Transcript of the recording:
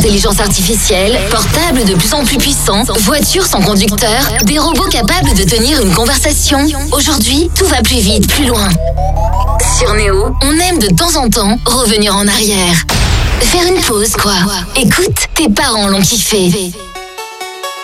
intelligence artificielle, portables de plus en plus puissants, voitures sans conducteur, des robots capables de tenir une conversation. Aujourd'hui, tout va plus vite, plus loin. Sur Néo, on aime de temps en temps revenir en arrière. Faire une pause, quoi. Écoute, tes parents l'ont kiffé.